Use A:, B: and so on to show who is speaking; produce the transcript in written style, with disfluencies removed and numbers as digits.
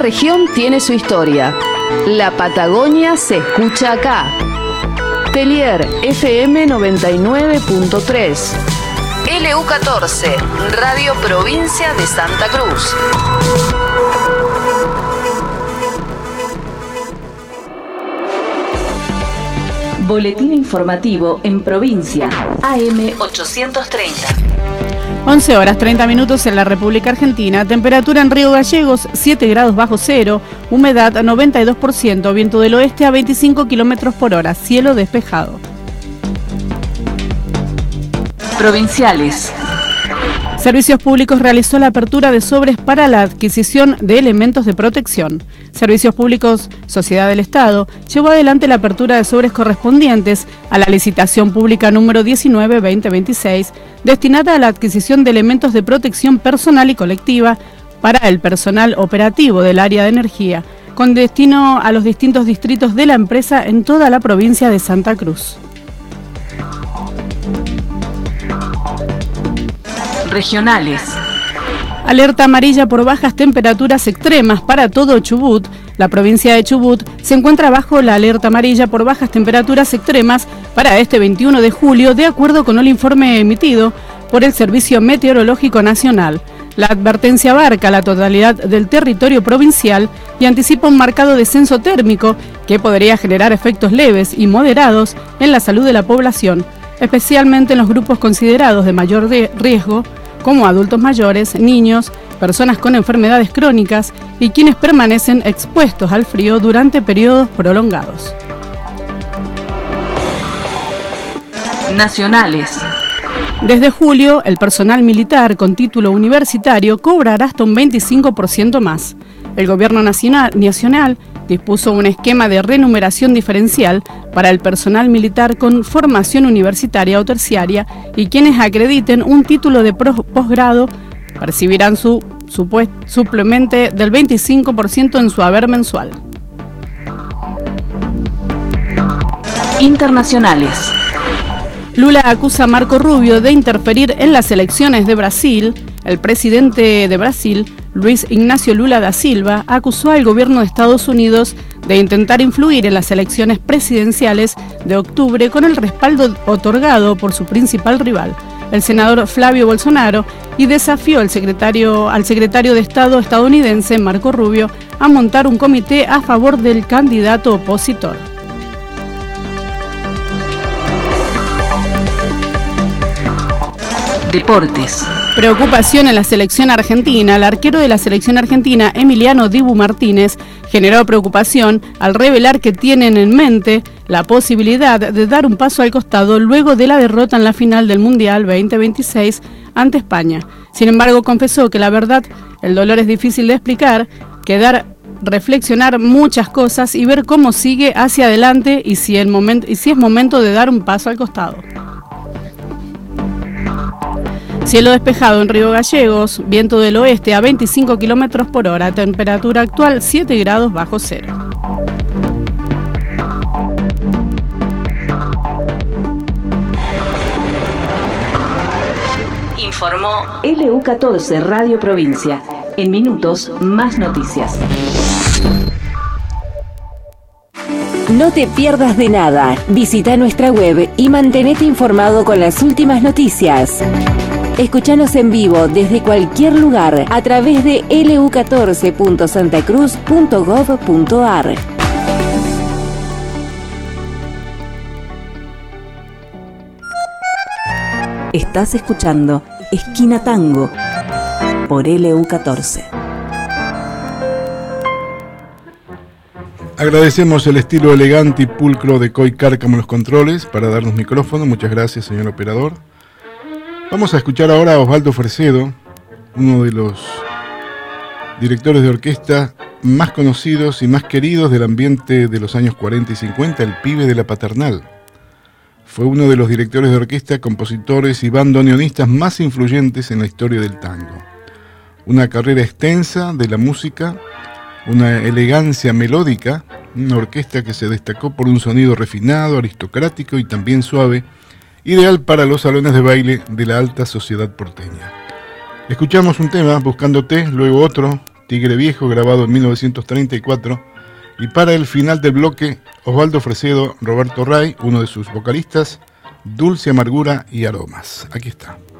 A: región tiene su historia. La Patagonia se escucha acá. Telier FM 99.3. LU14, Radio Provincia de Santa Cruz. Boletín informativo en provincia. AM 830.
B: 11 horas 30 minutos en la República Argentina. Temperatura en Río Gallegos, 7 grados bajo cero. Humedad a 92%. Viento del oeste a 25 kilómetros por hora. Cielo despejado.
A: Provinciales.
B: Servicios Públicos realizó la apertura de sobres para la adquisición de elementos de protección. Servicios Públicos, Sociedad del Estado, llevó adelante la apertura de sobres correspondientes a la licitación pública número 19-2026, destinada a la adquisición de elementos de protección personal y colectiva para el personal operativo del área de energía, con destino a los distintos distritos de la empresa en toda la provincia de Santa Cruz.
A: Regionales.
B: Alerta amarilla por bajas temperaturas extremas para todo Chubut. La provincia de Chubut se encuentra bajo la alerta amarilla por bajas temperaturas extremas para este 21 de julio, de acuerdo con el informe emitido por el Servicio Meteorológico Nacional. La advertencia abarca la totalidad del territorio provincial y anticipa un marcado descenso térmico que podría generar efectos leves y moderados en la salud de la población, especialmente en los grupos considerados de mayor riesgo, como adultos mayores, niños, personas con enfermedades crónicas y quienes permanecen expuestos al frío durante periodos prolongados.
A: Nacionales.
B: Desde julio, el personal militar con título universitario cobrará hasta un 25% más. El Gobierno Nacional dispuso un esquema de remuneración diferencial para el personal militar con formación universitaria o terciaria, y quienes acrediten un título de posgrado percibirán su suplemento del 25% en su haber mensual.
A: Internacionales.
B: Lula acusa a Marco Rubio de interferir en las elecciones de Brasil. El presidente de Brasil, Luiz Ignacio Lula da Silva, acusó al gobierno de Estados Unidos de intentar influir en las elecciones presidenciales de octubre con el respaldo otorgado por su principal rival, el senador Flavio Bolsonaro, y desafió al secretario de Estado estadounidense, Marco Rubio, a montar un comité a favor del candidato opositor.
A: Deportes.
B: Preocupación en la selección argentina. El arquero de la selección argentina, Emiliano Dibu Martínez, generó preocupación al revelar que tienen en mente la posibilidad de dar un paso al costado luego de la derrota en la final del Mundial 2026 ante España. Sin embargo, confesó que la verdad, el dolor es difícil de explicar, reflexionar muchas cosas y ver cómo sigue hacia adelante y si es momento de dar un paso al costado. Cielo despejado en Río Gallegos, viento del oeste a 25 kilómetros por hora, temperatura actual 7 grados bajo cero.
A: Informó LU14 Radio Provincia. En minutos, más noticias.
C: No te pierdas de nada. Visita nuestra web y mantenete informado con las últimas noticias. Escúchanos en vivo desde cualquier lugar a través de lu14.santacruz.gov.ar. Estás escuchando Esquina Tango por LU14.
D: Agradecemos el estilo elegante y pulcro de Coy Cárcamo en los controles para darnos micrófono. Muchas gracias, señor operador. Vamos a escuchar ahora a Osvaldo Fresedo, uno de los directores de orquesta más conocidos y más queridos del ambiente de los años 40 y 50, el pibe de la Paternal. Fue uno de los directores de orquesta, compositores y bandoneonistas más influyentes en la historia del tango. Una carrera extensa de la música, una elegancia melódica, una orquesta que se destacó por un sonido refinado, aristocrático y también suave, ideal para los salones de baile de la alta sociedad porteña. Escuchamos un tema, Buscándote, luego otro, Tigre Viejo, grabado en 1934. Y para el final del bloque, Osvaldo Fresedo, Roberto Ray, uno de sus vocalistas, Dulce Amargura y Aromas. Aquí está.